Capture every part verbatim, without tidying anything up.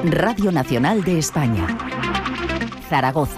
Radio Nacional de España. Zaragoza.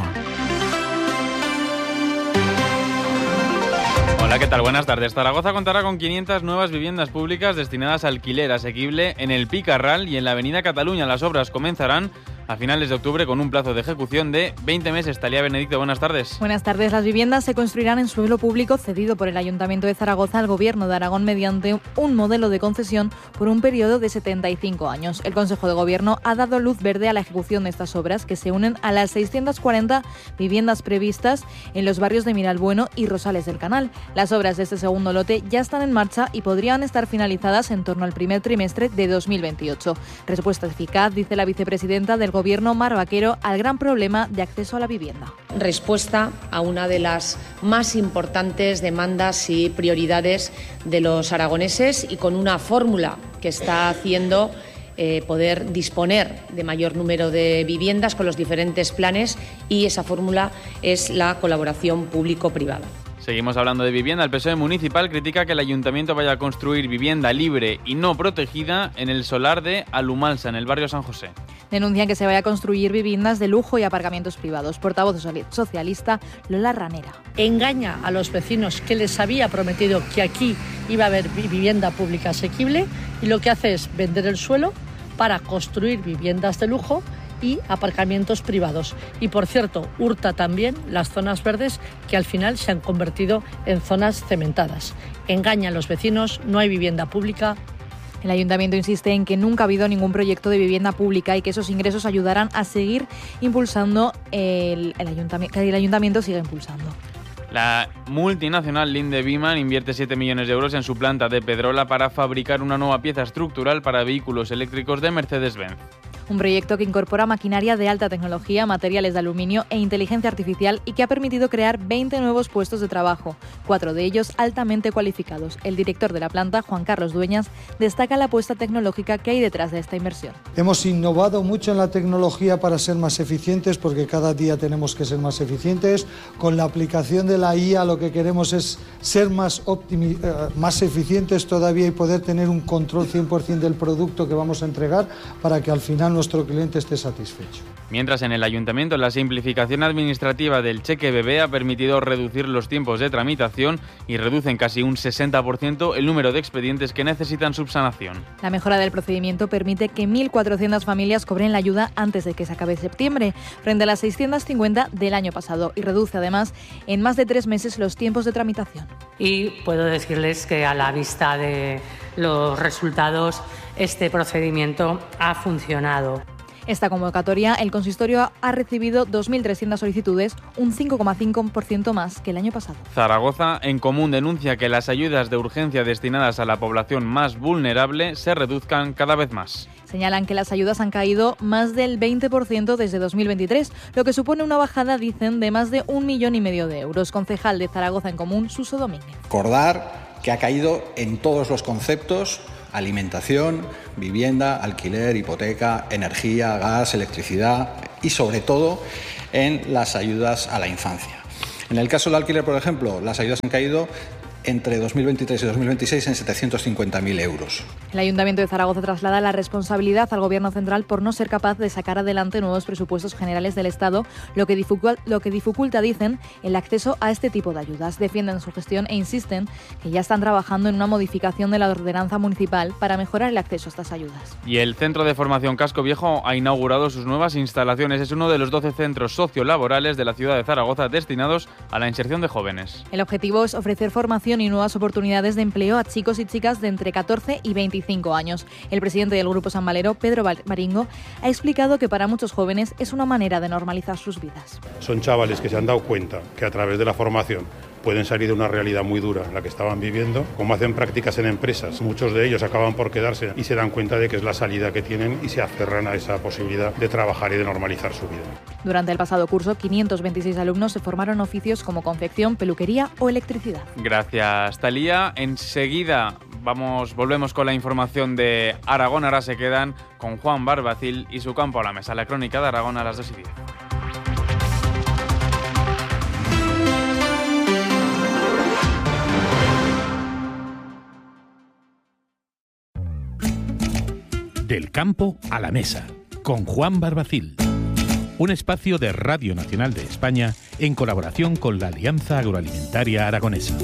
Hola, ¿qué tal? Buenas tardes. Zaragoza contará con quinientas nuevas viviendas públicas destinadas a alquiler asequible en el Picarral y en la Avenida Cataluña. Las obras comenzarán a finales de octubre con un plazo de ejecución de veinte meses. Talía Benedicto, buenas tardes. Buenas tardes. Las viviendas se construirán en suelo público cedido por el Ayuntamiento de Zaragoza al Gobierno de Aragón mediante un modelo de concesión por un periodo de setenta y cinco años. El Consejo de Gobierno ha dado luz verde a la ejecución de estas obras, que se unen a las seiscientas cuarenta viviendas previstas en los barrios de Miralbueno y Rosales del Canal. Las obras de este segundo lote ya están en marcha y podrían estar finalizadas en torno al primer trimestre de dos mil veintiocho. Respuesta eficaz, dice la vicepresidenta del Gobierno, Mar Vaquero, al gran problema de acceso a la vivienda. Respuesta a una de las más importantes demandas y prioridades de los aragoneses y con una fórmula que está haciendo eh, poder disponer de mayor número de viviendas con los diferentes planes, y esa fórmula es la colaboración público-privada. Seguimos hablando de vivienda. El P S O E municipal critica que el ayuntamiento vaya a construir vivienda libre y no protegida en el solar de Alumalsa, en el barrio San José. Denuncian que se vaya a construir viviendas de lujo y aparcamientos privados. Portavoz socialista Lola Ranera. Engaña a los vecinos que les había prometido que aquí iba a haber vivienda pública asequible, y lo que hace es vender el suelo para construir viviendas de lujo y aparcamientos privados. Y, por cierto, hurta también las zonas verdes, que al final se han convertido en zonas cementadas. Engaña a los vecinos, no hay vivienda pública. El Ayuntamiento insiste en que nunca ha habido ningún proyecto de vivienda pública y que esos ingresos ayudarán a seguir impulsando, el, el, ayuntamiento, que el Ayuntamiento siga impulsando. La multinacional Linde Viman invierte siete millones de euros en su planta de Pedrola para fabricar una nueva pieza estructural para vehículos eléctricos de Mercedes-Benz. Un proyecto que incorpora maquinaria de alta tecnología, materiales de aluminio e inteligencia artificial, y que ha permitido crear veinte nuevos puestos de trabajo, cuatro de ellos altamente cualificados. El director de la planta, Juan Carlos Dueñas, destaca la apuesta tecnológica que hay detrás de esta inversión. Hemos innovado mucho en la tecnología para ser más eficientes, porque cada día tenemos que ser más eficientes. Con la aplicación de la I A lo que queremos es ser más, optimi- eh, más eficientes todavía y poder tener un control cien por ciento del producto que vamos a entregar, para que al final nuestro cliente esté satisfecho. Mientras, en el Ayuntamiento, la simplificación administrativa del cheque bebé ha permitido reducir los tiempos de tramitación y reduce en casi un sesenta por ciento el número de expedientes que necesitan subsanación. La mejora del procedimiento permite que mil cuatrocientas familias cobren la ayuda antes de que se acabe septiembre, frente a las seiscientas cincuenta del año pasado, y reduce además en más de tres meses los tiempos de tramitación. Y puedo decirles que, a la vista de los resultados, este procedimiento ha funcionado. Esta convocatoria, el consistorio ha recibido dos mil trescientas solicitudes, un cinco coma cinco por ciento más que el año pasado. Zaragoza en Común denuncia que las ayudas de urgencia destinadas a la población más vulnerable se reduzcan cada vez más. Señalan que las ayudas han caído más del veinte por ciento desde dos mil veintitrés, lo que supone una bajada, dicen, de más de un millón y medio de euros. Concejal de Zaragoza en Común, Suso Domínguez. Recordar que ha caído en todos los conceptos: alimentación, vivienda, alquiler, hipoteca, energía, gas, electricidad y, sobre todo, en las ayudas a la infancia. En el caso del alquiler, por ejemplo, las ayudas han caído entre dos mil veintitrés y dos mil veintiséis en setecientos cincuenta mil euros. El Ayuntamiento de Zaragoza traslada la responsabilidad al Gobierno central por no ser capaz de sacar adelante nuevos presupuestos generales del Estado, lo que dificulta, lo que dificulta, dicen, el acceso a este tipo de ayudas. Defienden su gestión e insisten que ya están trabajando en una modificación de la ordenanza municipal para mejorar el acceso a estas ayudas. Y el Centro de Formación Casco Viejo ha inaugurado sus nuevas instalaciones. Es uno de los doce centros sociolaborales de la ciudad de Zaragoza destinados a la inserción de jóvenes. El objetivo es ofrecer formación y nuevas oportunidades de empleo a chicos y chicas de entre catorce y veinticinco años. El presidente del Grupo San Valero, Pedro Maringo, ha explicado que para muchos jóvenes es una manera de normalizar sus vidas. Son chavales que se han dado cuenta que a través de la formación pueden salir de una realidad muy dura, la que estaban viviendo. Como hacen prácticas en empresas, muchos de ellos acaban por quedarse y se dan cuenta de que es la salida que tienen y se aferran a esa posibilidad de trabajar y de normalizar su vida. Durante el pasado curso, quinientos veintiséis alumnos se formaron oficios como confección, peluquería o electricidad. Gracias, Talía. Enseguida vamos, volvemos con la información de Aragón. Ahora se quedan con Juan Barbacil y su campo a la mesa. La crónica de Aragón a las dos y diez. Del campo a la mesa, con Juan Barbacil. Un espacio de Radio Nacional de España en colaboración con la Alianza Agroalimentaria Aragonesa.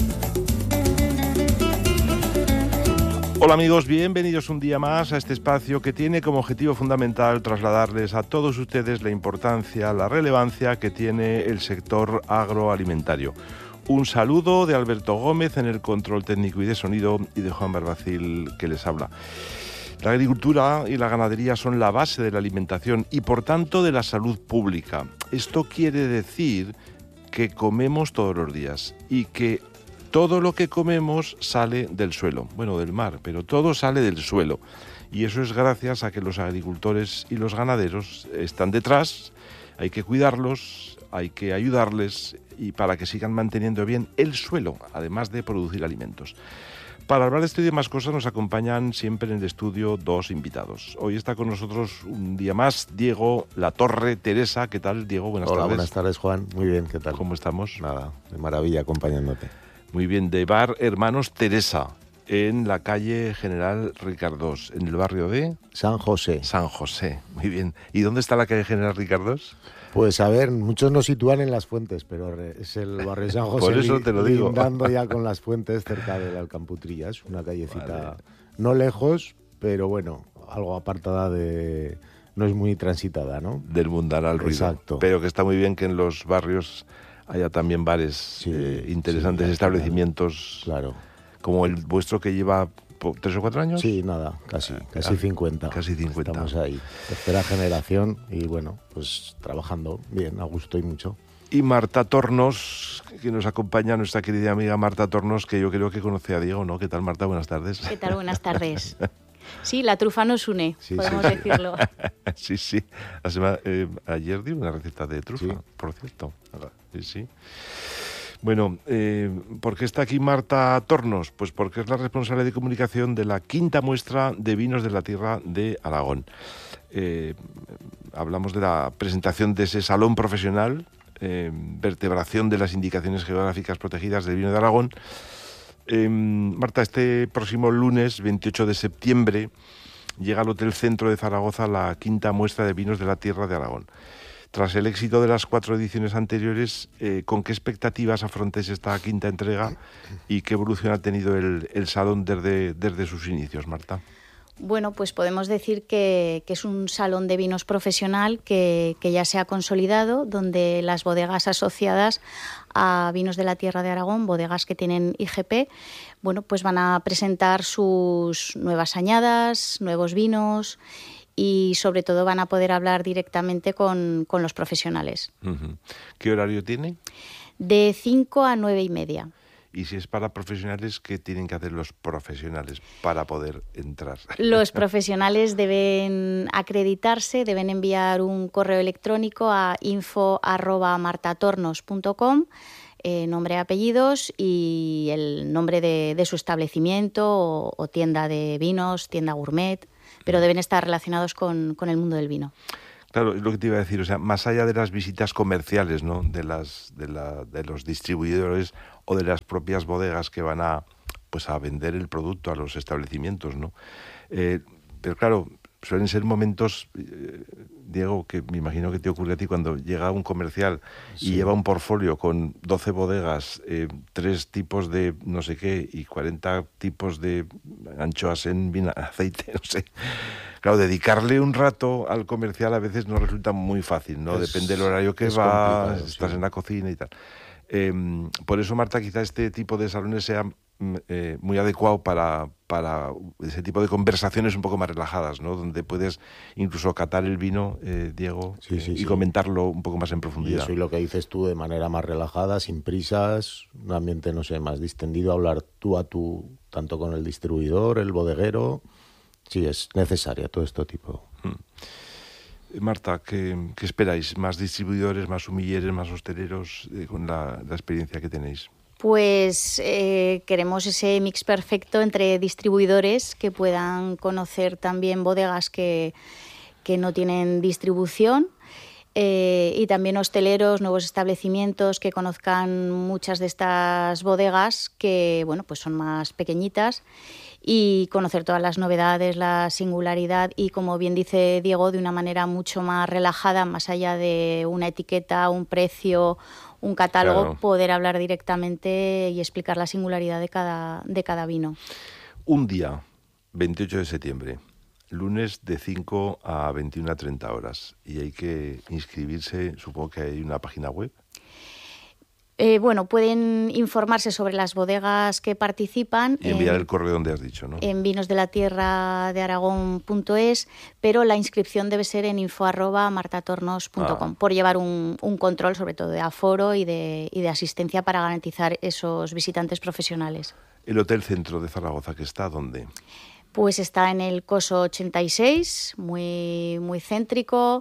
Hola amigos, bienvenidos un día más a este espacio que tiene como objetivo fundamental trasladarles a todos ustedes la importancia, la relevancia que tiene el sector agroalimentario. Un saludo de Alberto Gómez en el control técnico y de sonido y de Juan Barbacil que les habla. La agricultura y la ganadería son la base de la alimentación y por tanto de la salud pública. Esto quiere decir que comemos todos los días y que todo lo que comemos sale del suelo, bueno, del mar, pero todo sale del suelo. Y eso es gracias a que los agricultores y los ganaderos están detrás, hay que cuidarlos, hay que ayudarles y para que sigan manteniendo bien el suelo, además de producir alimentos. Para hablar de esto y de más cosas nos acompañan siempre en el estudio dos invitados. Hoy está con nosotros un día más Diego Latorre Teresa. ¿Qué tal, Diego? Buenas Hola, tardes. Buenas tardes, Juan. Muy bien, ¿qué tal? ¿Cómo estamos? Nada, de maravilla acompañándote. Muy bien, de Bar Hermanos Teresa, en la calle General Ricardós, en el barrio de... San José. San José, muy bien. ¿Y dónde está la calle General Ricardós? Pues a ver, muchos nos sitúan en Las Fuentes, pero es el barrio de San José. Por eso te lo digo. Lindando ya con Las Fuentes, cerca de la Alcamputría. Es una callecita vale. No lejos, pero bueno, algo apartada de... No es muy transitada, ¿no? Del mundanal ruido. Exacto. Pero que está muy bien que en los barrios haya también bares, sí, eh, interesantes, sí, establecimientos. Claro. Como el vuestro que lleva tres o cuatro años. Sí, nada, casi, casi ah, cincuenta. Casi cincuenta. Estamos ahí, tercera generación y bueno, pues trabajando bien, a gusto y mucho. Y Marta Tornos, que nos acompaña, nuestra querida amiga Marta Tornos, que yo creo que conoce a Diego, ¿no? ¿Qué tal, Marta? Buenas tardes. ¿Qué tal? Buenas tardes. Sí, la trufa nos une, sí, podemos sí. decirlo. Sí, sí. La semana, eh, ayer di una receta de trufa, sí. por cierto. Sí, sí. Bueno, eh, ¿por qué está aquí Marta Tornos? Pues porque es la responsable de comunicación de la quinta muestra de vinos de la tierra de Aragón. Eh, hablamos de la presentación de ese salón profesional, eh, vertebración de las indicaciones geográficas protegidas del vino de Aragón. Eh, Marta, este próximo lunes, veintiocho de septiembre, llega al Hotel Centro de Zaragoza la quinta muestra de vinos de la tierra de Aragón. Tras el éxito de las cuatro ediciones anteriores, eh, ¿con qué expectativas afrontáis esta quinta entrega y qué evolución ha tenido el, el salón desde, desde sus inicios, Marta? Bueno, pues podemos decir que, que es un salón de vinos profesional que, que ya se ha consolidado, donde las bodegas asociadas a vinos de la tierra de Aragón, bodegas que tienen I G P, bueno, pues van a presentar sus nuevas añadas, nuevos vinos y sobre todo van a poder hablar directamente con, con los profesionales. Uh-huh. ¿Qué horario tiene? De cinco a nueve y media. Y si es para profesionales, ¿qué tienen que hacer los profesionales para poder entrar? Los profesionales deben acreditarse, deben enviar un correo electrónico a info arroba martatornos punto com, eh, nombre, apellidos y el nombre de, de su establecimiento o, o tienda de vinos, tienda gourmet, pero deben estar relacionados con, con el mundo del vino. Claro, es lo que te iba a decir, o sea, más allá de las visitas comerciales, ¿no?, de las de, la, de los distribuidores o de las propias bodegas que van a pues a vender el producto a los establecimientos, ¿no? Eh, pero claro, suelen ser momentos, eh, Diego, que me imagino que te ocurre a ti cuando llega un comercial sí. y lleva un portfolio con doce bodegas, eh, tres tipos de no sé qué y cuarenta tipos de anchoas en vina, aceite, no sé. Claro, dedicarle un rato al comercial a veces no resulta muy fácil, ¿no? Es, Depende del horario que va, estás sí. en la cocina y tal. Eh, por eso, Marta, quizá este tipo de salones sea eh, muy adecuado para, para ese tipo de conversaciones un poco más relajadas, ¿no? Donde puedes incluso catar el vino, eh, Diego, sí, sí, eh, y sí. comentarlo un poco más en profundidad. Y eso y lo que dices tú, de manera más relajada, sin prisas, un ambiente, no sé, más distendido, hablar tú a tú, tanto con el distribuidor, el bodeguero. Sí, es necesaria todo este tipo. Hmm. Marta, ¿qué, ¿qué esperáis? ¿Más distribuidores, más humilleres, más hosteleros eh, con la, la experiencia que tenéis? Pues eh, queremos ese mix perfecto entre distribuidores que puedan conocer también bodegas que, que no tienen distribución eh, y también hosteleros, nuevos establecimientos que conozcan muchas de estas bodegas que, bueno, pues son más pequeñitas y conocer todas las novedades, la singularidad y, como bien dice Diego, de una manera mucho más relajada, más allá de una etiqueta, un precio, un catálogo, claro, poder hablar directamente y explicar la singularidad de cada, de cada vino. Un día, veintiocho de septiembre, lunes de cinco a veintiuna a treinta horas, y hay que inscribirse, supongo que hay una página web. Eh, bueno, pueden informarse sobre las bodegas que participan. Y enviar en, el correo donde has dicho, ¿no? En vinosdelatierradearagón punto es, pero la inscripción debe ser en info arroba martatornos punto com, ah. por llevar un, un control, sobre todo de aforo y de, y de asistencia, para garantizar esos visitantes profesionales. ¿El Hotel Centro de Zaragoza, que está dónde? Pues está en el Coso ochenta y seis, muy, muy céntrico.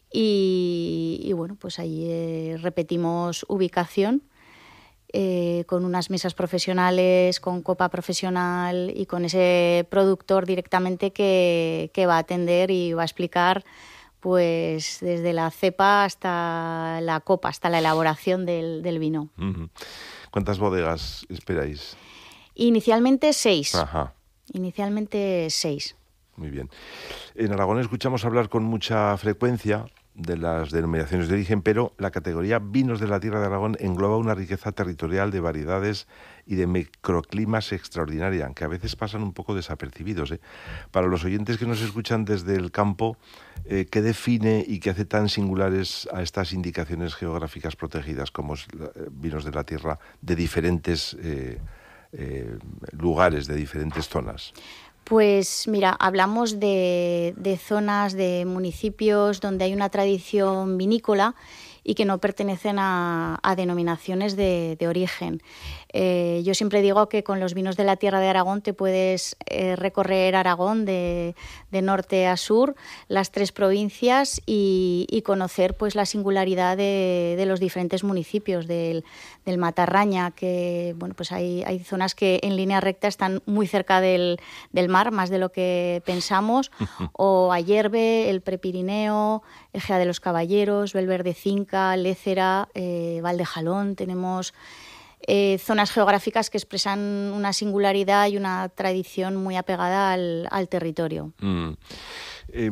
Y, y bueno, pues ahí eh, repetimos ubicación eh, con unas mesas profesionales, con copa profesional y con ese productor directamente que, que va a atender y va a explicar, pues desde la cepa hasta la copa, hasta la elaboración del, del vino. Uh-huh. ¿Cuántas bodegas esperáis? Inicialmente seis. Ajá. Inicialmente seis. Muy bien. En Aragón escuchamos hablar con mucha frecuencia de las denominaciones de origen, pero la categoría Vinos de la Tierra de Aragón engloba una riqueza territorial de variedades y de microclimas extraordinaria, que a veces pasan un poco desapercibidos, ¿eh? Para los oyentes que nos escuchan desde el campo, eh, ¿qué define y qué hace tan singulares a estas indicaciones geográficas protegidas como es, eh, Vinos de la Tierra de diferentes eh, eh, lugares, de diferentes zonas? Pues mira, hablamos de, de zonas, de municipios donde hay una tradición vinícola y que no pertenecen a, a denominaciones de, de origen. Eh, yo siempre digo que con los vinos de la Tierra de Aragón te puedes eh, recorrer Aragón de, de norte a sur, las tres provincias, y, y conocer pues la singularidad de, de los diferentes municipios del, del Matarraña, que bueno, pues hay, hay zonas que en línea recta están muy cerca del, del mar, más de lo que pensamos, o Ayerbe, el Prepirineo, Ejea de los Caballeros, Belverde Cinca, Lécera, eh, Valdejalón. Tenemos Eh, zonas geográficas que expresan una singularidad y una tradición muy apegada al, al territorio. Mm. Eh,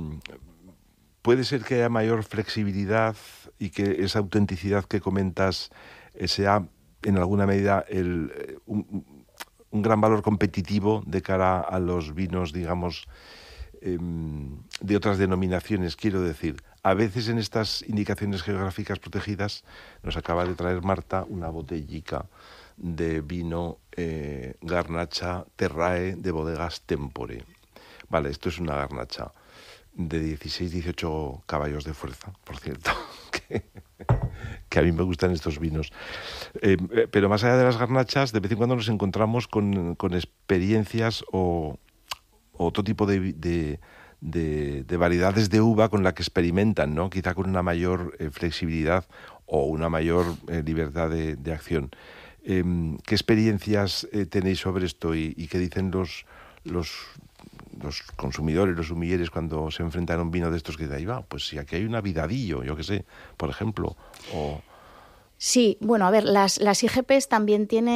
¿Puede ser que haya mayor flexibilidad y que esa autenticidad que comentas eh, sea en alguna medida el, eh, un, un gran valor competitivo de cara a los vinos, digamos, eh, de otras denominaciones? Quiero decir, a veces en estas indicaciones geográficas protegidas nos acaba de traer Marta una botellica de vino eh, Garnacha Terrae de bodegas Tempore. Vale, esto es una Garnacha de dieciséis dieciocho caballos de fuerza, por cierto, que, que a mí me gustan estos vinos. Eh, pero más allá de las garnachas, de vez en cuando nos encontramos con, con experiencias o, o otro tipo de... de De, de variedades de uva con la que experimentan, ¿no? Quizá con una mayor eh, flexibilidad o una mayor eh, libertad de, de acción. Eh, ¿Qué experiencias eh, tenéis sobre esto y, y qué dicen los, los, los consumidores, los sumilleres, cuando se enfrentan a un vino de estos que dicen, ahí va, pues si aquí hay un avidadillo, yo qué sé, por ejemplo? O... Sí, bueno, a ver, las, las I G Ps también tienen